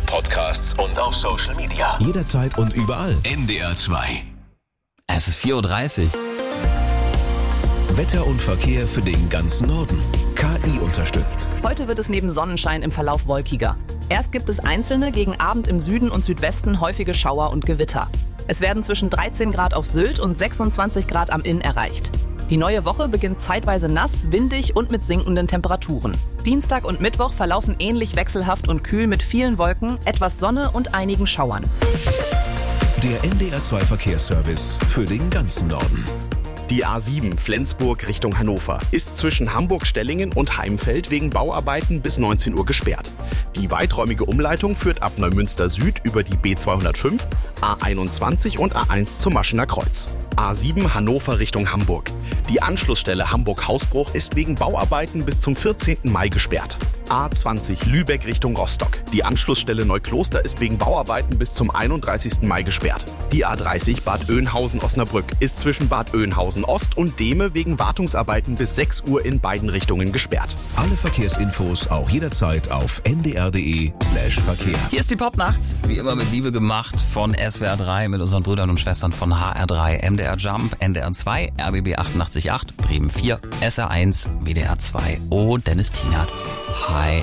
Podcasts und auf Social Media. Jederzeit und überall. NDR 2. Es ist 4:30 Uhr. Wetter und Verkehr für den ganzen Norden. KI unterstützt. Heute wird es neben Sonnenschein im Verlauf wolkiger. Erst gibt es einzelne, gegen Abend im Süden und Südwesten häufige Schauer und Gewitter. Es werden zwischen 13 Grad auf Sylt und 26 Grad am Inn erreicht. Die neue Woche beginnt zeitweise nass, windig und mit sinkenden Temperaturen. Dienstag und Mittwoch verlaufen ähnlich wechselhaft und kühl mit vielen Wolken, etwas Sonne und einigen Schauern. Der NDR 2 Verkehrsservice für den ganzen Norden. Die A7 Flensburg Richtung Hannover ist zwischen Hamburg-Stellingen und Heimfeld wegen Bauarbeiten bis 19 Uhr gesperrt. Die weiträumige Umleitung führt ab Neumünster Süd über die B205, A21 und A1 zum Maschener Kreuz. A7 Hannover Richtung Hamburg. Die Anschlussstelle Hamburg-Hausbruch ist wegen Bauarbeiten bis zum 14. Mai gesperrt. A20 Lübeck Richtung Rostock. Die Anschlussstelle Neukloster ist wegen Bauarbeiten bis zum 31. Mai gesperrt. Die A30 Bad Oeynhausen-Osnabrück ist zwischen Bad Oeynhausen Ost und Dehme wegen Wartungsarbeiten bis 6 Uhr in beiden Richtungen gesperrt. Alle Verkehrsinfos auch jederzeit auf ndr.de/Verkehr. Hier ist die Popnacht, wie immer mit Liebe gemacht von SWR 3 mit unseren Brüdern und Schwestern von HR3, MDR Jump, NDR 2, RBB 88.8, Bremen 4, SR1, WDR 2 und Dennis Tienert. Hi.